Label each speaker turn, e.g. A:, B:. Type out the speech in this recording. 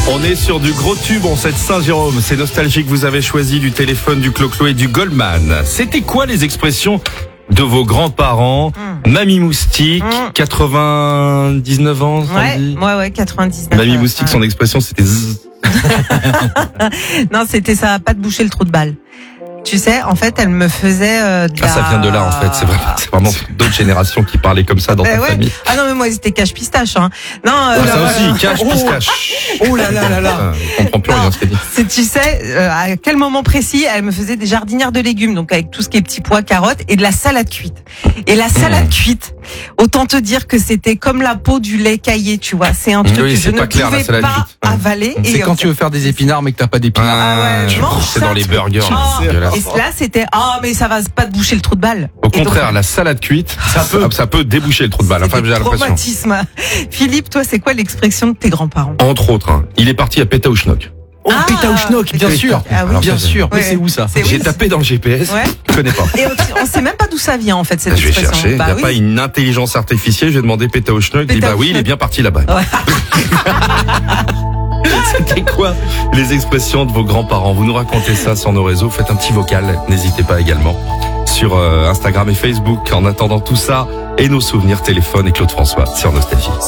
A: On est sur du gros tube en cette Saint-Jérôme. C'est nostalgique, vous avez choisi du téléphone, du clo-clo et du Goldman. C'était quoi les expressions de vos grands-parents? Mamie Moustique, 99 ans, ça dit
B: Ouais, 99.
A: Mamie Moustique, son expression c'était zzz.
B: Non, c'était ça va pas te boucher le trou de balle. Tu sais, en fait, elle me faisait
A: ça vient de là en fait, c'est vraiment d'autres générations qui parlaient comme ça dans ta famille.
B: Ah non, mais moi c'était cache-pistache. Hein. Non,
A: ça aussi, cache-pistache.
B: Oh là là là là.
A: On comprend plus rien ce qu'elle dit.
B: Tu sais, à quel moment précis, elle me faisait des jardinières de légumes, donc avec tout ce qui est petits pois, carottes, et de la salade cuite. Et la salade cuite, autant te dire que c'était comme la peau du lait caillé, tu vois. C'est un truc que je ne pouvais pas avaler.
C: C'est quand tu veux faire des épinards mais que t'as pas d'épinards.
A: Je pense que c'est dans les burgers.
B: Et là, c'était mais ça va pas te boucher le trou de balle.
A: Au contraire, la salade cuite, ça peut déboucher le trou de balle. Enfin, j'ai l'impression.
B: Traumatisme. Philippe, toi, c'est quoi l'expression de tes grands-parents?
A: Entre autres, il est parti à Pétaouchnok.
C: Oh, Pétaouchnok, bien sûr.
B: Oui.
C: Bien sûr. Mais c'est où ça?
A: J'ai tapé dans le GPS. Je connais pas.
B: Et on sait même pas d'où ça vient en fait cette
A: Je vais
B: expression.
A: chercher. Il n'y a pas une intelligence artificielle. Je vais demander Pétaouchnok. Il dit oui, il est bien parti là-bas. C'était quoi les expressions de vos grands-parents? Vous nous racontez ça sur nos réseaux. Faites un petit vocal. N'hésitez pas également sur Instagram et Facebook. En attendant tout ça et nos souvenirs téléphone et Claude François sur Nostalgie.